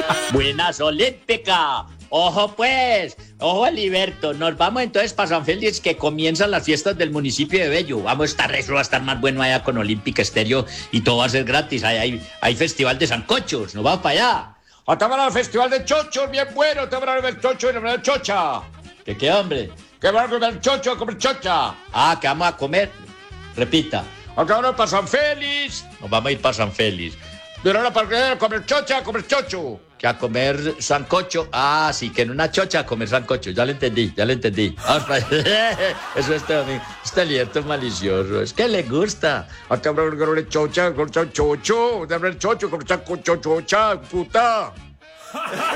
Buenas, Olímpica. Ojo pues, ojo Heriberto, nos vamos entonces para San Félix que comienzan las fiestas del municipio de Bello. Vamos a estar, eso va a estar más bueno allá con Olímpica Estéreo y todo va a ser gratis. Hay festival de sancochos, nos vamos para allá. Te van al festival de chochos, bien bueno, te van a ver el chocho y la chocha. ¿Qué hombre? Que van a comer el chocho, a comer chocha. Ah, que vamos a comer. Repita. Acá van para San Félix. Nos vamos a ir para San Félix. Pero ahora para comer chocha, a comer chocho. Que a comer sancocho. Ah, sí, que en una chocha a comer sancocho. Ya lo entendí. Eso está bien. Está abierto malicioso. Es que le gusta. Acá van a comer chocha, con chocho. Te van a comer chocho, con chocha, puta.